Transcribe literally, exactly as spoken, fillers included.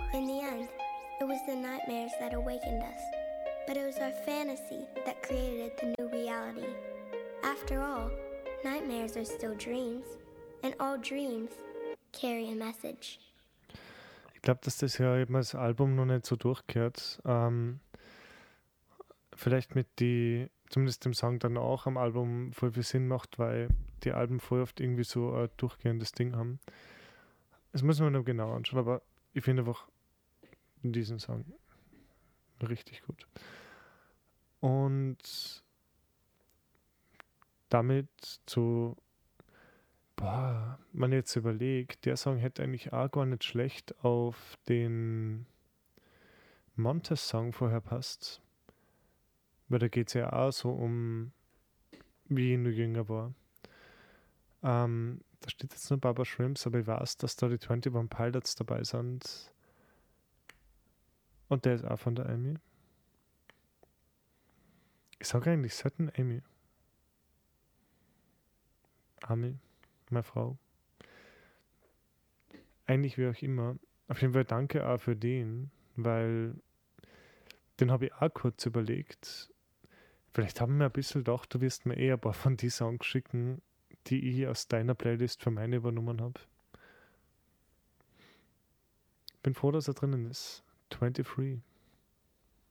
In the end, it was the nightmares that awakened us, but it was our fantasy that created the new reality. After all, nightmares are still dreams, and all dreams carry a message. Ich glaube, dass das ja eben als Album noch nicht so durchgehört. Ähm, vielleicht mit die, zumindest dem Song dann auch am Album voll viel Sinn macht, weil die Alben voll oft irgendwie so ein durchgehendes Ding haben. Das muss man noch genau anschauen, aber ich finde einfach diesen Song richtig gut. Und damit zu, boah, man jetzt überlegt, der Song hätte eigentlich auch gar nicht schlecht auf den Montes-Song vorher passt. Weil da geht es ja auch so um, wie ich nur jünger war. Ähm, da steht jetzt nur Baba Shrimps, aber ich weiß, dass da die einundzwanzig Pilots dabei sind. Und der ist auch von der Amy. Ich sage eigentlich selten Amy. Amy, meine Frau. Eigentlich wie auch immer. Auf jeden Fall danke auch für den, weil den habe ich auch kurz überlegt. Vielleicht haben wir ein bisschen gedacht, du wirst mir eh ein paar von den Songs schicken, die ich aus deiner Playlist für meine übernommen habe. Bin froh, dass er drinnen ist. twenty-three.